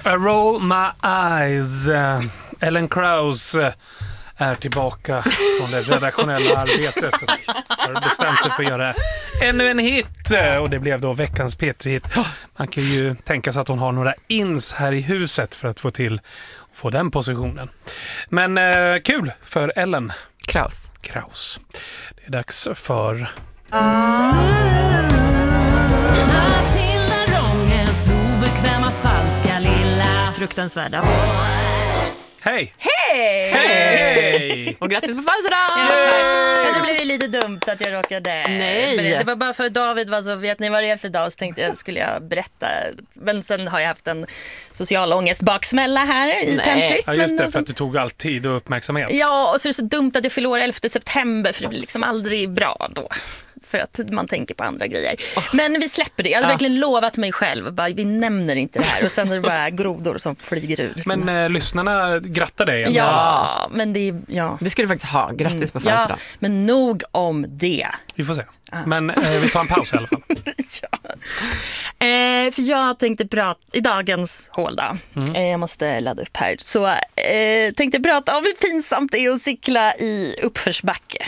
I roll my eyes. Ellen Krause är tillbaka från det redaktionella arbetet och har bestämt sig för att göra ännu en hit. Och det blev då veckans P3-hit. Man kan ju tänka sig att hon har några ins här i huset för att få den positionen. Men kul för Ellen Krause. Det är dags för... Matilda Ronges obekväma falska lilla fruktansvärda. Hej! Och grattis på födelsedag! Ja, det blev lite dumt att jag råkade. Nej. Det var bara för David var så, vet ni vad det är för dag, så tänkte jag skulle jag berätta. Men sen har jag haft en social ångest baksmälla här i pentryt. Ja, just det, för att du tog all tid och uppmärksamhet. Ja, och så är det så dumt att jag förlorar 11 september, för det blir liksom aldrig bra då. För att man tänker på andra grejer. Men vi släpper det. Jag hade verkligen lovat mig själv. Bara, vi nämner inte det här. Och sen är det bara grodor som flyger ur. Men lyssnarna grattar dig. Ja, men det... Ja. Det skulle du faktiskt ha. Grattis på födelsedag. Ja, men nog om det. Vi får se. Men vi tar en paus i alla fall. För jag tänkte prata i dagens hål då. Jag måste ladda upp här. Så tänkte prata om hur pinsamt det är att cykla i uppförsbacke.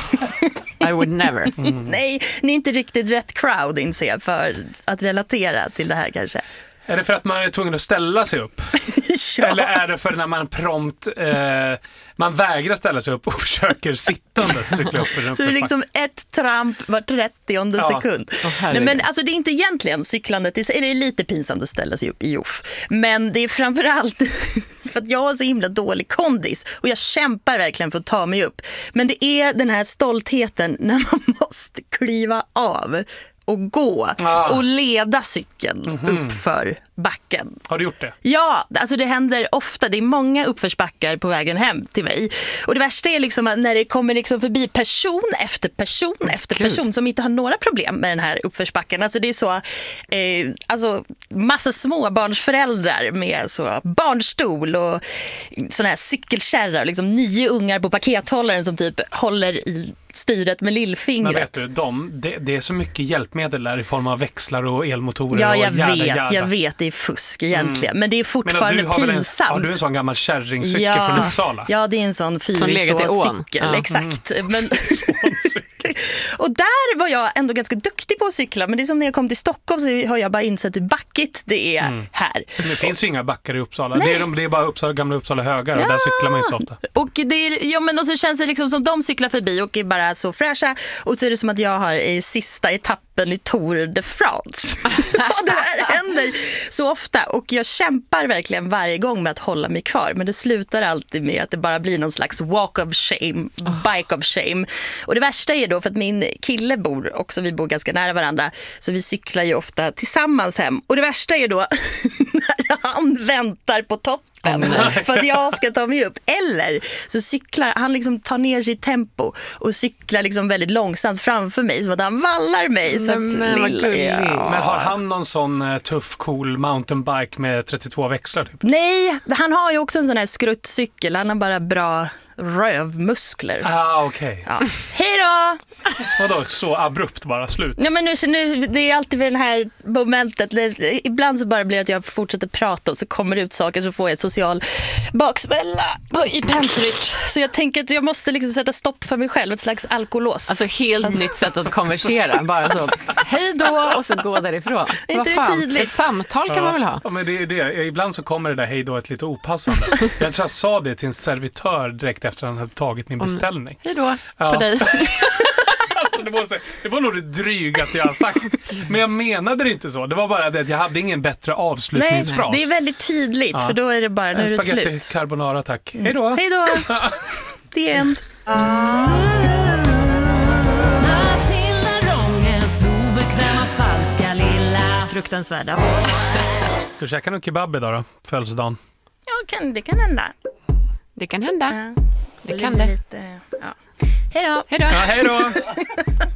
I would never. Nej, ni är inte riktigt rätt crowd, inser jag, för att relatera till det här kanske. Är det för att man är tvungen att ställa sig upp? Ja. Eller är det för när man prompt man vägrar ställa sig upp och försöker sittande cykla upp för den? Så det är liksom ett tramp var 30:e sekund. Nej, men alltså det är inte egentligen cyklandet, det är lite pinsamt att ställa sig upp i joff. Men det är framförallt för att jag har så himla dålig kondis och jag kämpar verkligen för att ta mig upp. Men det är den här stoltheten när man måste kliva av och gå och leda cykeln upp för backen. Har du gjort det? Ja, alltså det händer ofta. Det är många uppförsbackar på vägen hem till mig. Och det värsta är liksom att när det kommer liksom förbi person efter person efter person som inte har några problem med den här uppförsbacken. Alltså det är så alltså massa småbarnsföräldrar med så barnstol och såna här cykelkärrar, liksom 9 ungar på pakethållaren som typ håller i styret med lillfingret. Men vet du, det är så mycket hjälpmedel där i form av växlar och elmotorer. Ja, och jag vet, det är fusk egentligen. Men det är fortfarande pinsamt. Har du en sån gammal kärringcykel från Uppsala? Ja, det är en sån fyrisåcykel, exakt. Men och där var jag ändå ganska duktig på att cykla. Men det är som när jag kom till Stockholm så har jag bara insett hur backigt det är här. Det finns ju inga backar i Uppsala. Det är bara gamla Uppsala högar och där cyklar man ju så ofta. Och och så känns det liksom som de cyklar förbi och är bara så fräscha. Och så är det som att jag har sista etappen i Tour de France. Och det här händer så ofta. Och jag kämpar verkligen varje gång med att hålla mig kvar. Men det slutar alltid med att det bara blir någon slags walk of shame, bike of shame. Och det värsta är då för att min kille bor också, vi bor ganska nära varandra. Så vi cyklar ju ofta tillsammans hem. Och det värsta är då när han väntar på toppen för att jag ska ta mig upp. Eller så cyklar han, liksom tar ner sitt tempo och cyklar liksom väldigt långsamt framför mig så att han vallar mig. Så Men har han någon sån tuff, cool mountainbike med 32 växlar typ? Nej, han har ju också en sån här skruttcykel. Han har bara bra rövmuskler. Okej. Ja. Hej då! Vadå, så abrupt bara slut? Ja, men nu, det är alltid vid det här momentet. Ibland så bara blir det att jag fortsätter prata och så kommer det ut saker så får jag social baksmälla i pentryt. Så jag tänker att jag måste liksom sätta stopp för mig själv, ett slags alkolås. Alltså helt nytt sätt att konversera. Bara så, hej då, och så gå därifrån. Inte det tydligt? Ett samtal kan man väl ha? Ja, men det är det. Ibland så kommer det där hej då ett lite opassande. Jag tror jag sa det till en servitör direkt efter att han hade tagit min beställning. Hej då på dig. Alltså, det var nog det drygaste jag har sagt. Men jag menade det inte så. Det var bara det att jag hade ingen bättre avslutningsfras. Nej, det är väldigt tydligt för då är det bara, nu är det slut. Spaghetti carbonara, tack. Hej då. Hej då. The end. Matilda Ronges obekväma falska lilla fruktansvärda. Ska du käka någon kebab idag då? Födelsedagen. Ja, det kan hända. Det kan hända. Det kan det. Hej då. Hej då.